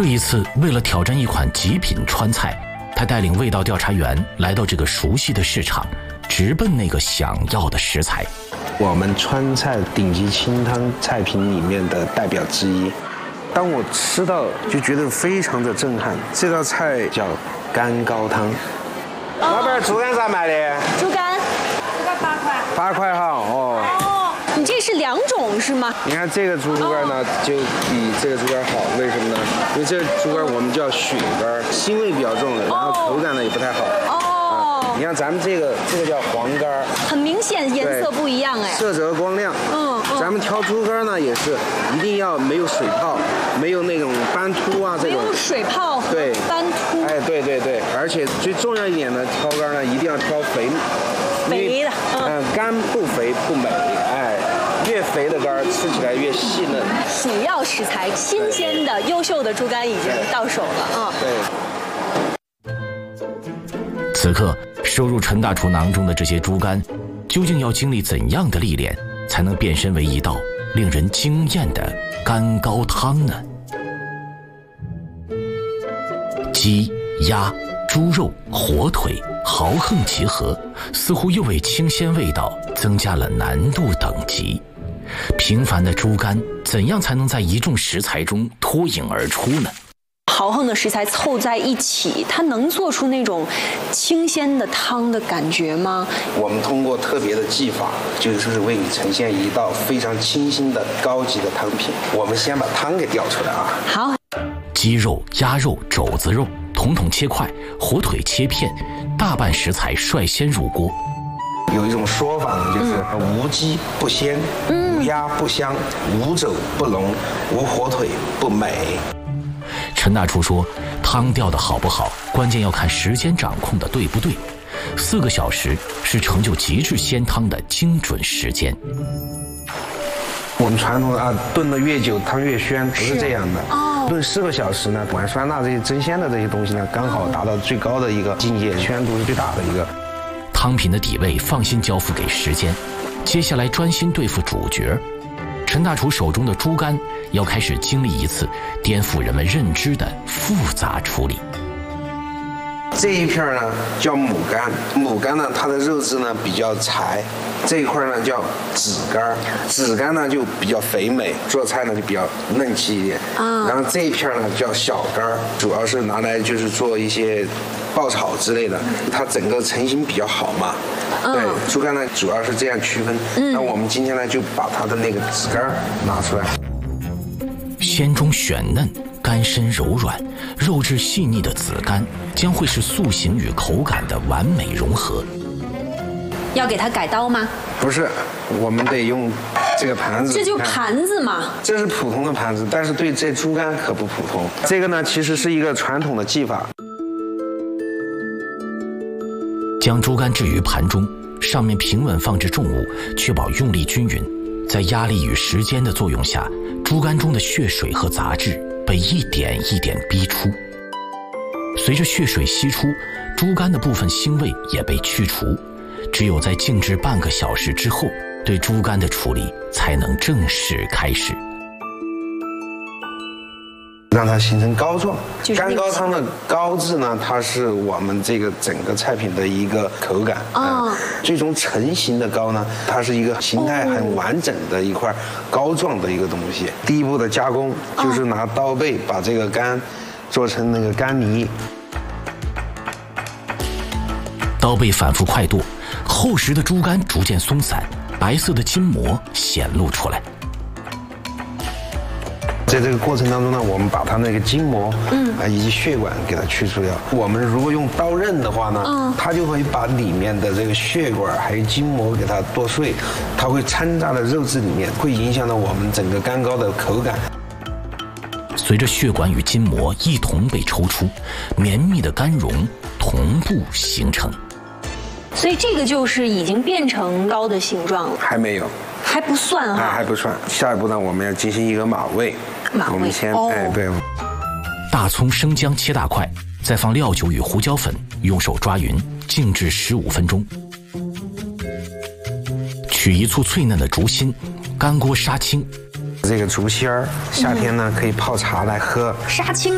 这一次，为了挑战一款极品川菜，他带领味道调查员来到这个熟悉的市场，直奔那个想要的食材。 我们川菜顶级清汤菜品里面的代表之一。当我吃到，就觉得非常的震撼。这道菜叫干高汤。老板，猪肝咋卖的？ 猪肝 8块哈哦。 你这是2种是吗？ 你看这个猪肝呢，就比这个猪肝好，为什么呢？因为这个猪肝我们叫血肝，腥味比较重，然后口感呢也不太好。你看咱们这个叫黄肝， 很明显颜色不一样哎， 色泽光亮。咱们挑猪肝呢也是一定要没有水泡，没有那种斑秃啊这种。 没有水泡， 对， 斑秃。 哎，对，而且最重要一点呢，挑肝呢一定要挑肥的。 肝不肥不美，哎，越肥的肝吃起来越细嫩。 主要食材新鲜的、优秀的猪肝已经到手了对。 此刻收入陈大厨囊中的这些猪肝，究竟要经历怎样的历练，才能变身为一道令人惊艳的干高汤呢？鸡、鸭、猪肉、火腿豪横结合，似乎又为清鲜味道增加了难度等级。平凡的猪肝怎样才能在一众食材中脱颖而出呢？ 豪横的食材凑在一起，它能做出那种清鲜的汤的感觉吗？ 我们通过特别的技法，就是为你呈现一道非常清新的高级的汤品。我们先把汤给调出来啊。 好。 鸡肉、鸭肉、肘子肉统统切块，火腿切片，大半食材率先入锅。 有一种说法呢，就是无鸡不鲜，无鸭不香，无肘不浓，无火腿不美。 陈大厨说，汤调的好不好，关键要看时间掌控的对不对。4个小时是成就极致鲜汤的精准时间。 我们传统炖得越久汤越鲜，不是这样的。炖4个小时呢，烷酸钠这些增鲜的这些东西呢，刚好达到最高的一个境界，鲜度是最大的一个。 汤品的底味放心交付给时间，接下来专心对付主角。陈大厨手中的猪肝要开始经历一次颠覆人们认知的复杂处理。 这一片呢叫母肝，母肝呢它的肉质呢比较柴，这一块呢叫子肝，子肝呢就比较肥美，做菜呢就比较嫩气一点。然后这一片呢叫小肝，主要是拿来就是做一些爆炒之类的，它整个成型比较好嘛。对，猪肝呢主要是这样区分。那我们今天呢就把它的那个子肝拿出来。 鲜中选嫩，肝深柔软，肉质细腻的子肝将会是塑形与口感的完美融合。 要给它改刀吗？ 不是，我们得用这个盘子。 这就盘子嘛。 这是普通的盘子，但是对这猪肝可不普通。这个呢其实是一个传统的技法。 将猪肝置于盘中，上面平稳放置重物，确保用力均匀。在压力与时间的作用下，猪肝中的血水和杂质被一点一点逼出。随着血水析出，猪肝的部分腥味也被去除。只有在静置半个小时之后，对猪肝的处理才能正式开始。 让它形成膏状。干高汤的膏字呢，它是我们这个整个菜品的一个口感。最终成型的膏呢，它是一个形态很完整的一块膏状的一个东西。第一步的加工就是拿刀背把这个肝做成那个肝泥。 刀背反复快剁，厚实的猪肝逐渐松散，白色的筋膜显露出来。 在这个过程当中呢，我们把它那个筋膜，以及血管给它去除掉。我们如果用刀刃的话呢，它就会把里面的这个血管还有筋膜给它剁碎，它会掺杂到肉质里面，会影响到我们整个干膏的口感。 随着血管与筋膜一同被抽出，绵密的肝蓉同步形成。 所以这个就是已经变成膏的形状了？ 还没有， 还不算哈。 还不算。下一步呢，我们要进行一个码味。我们先对。 大葱、生姜切大块，再放料酒与胡椒粉，用手抓匀，静置15分钟。取一簇脆嫩的竹心，干锅杀青。 这个竹心儿，夏天呢可以泡茶来喝。 杀青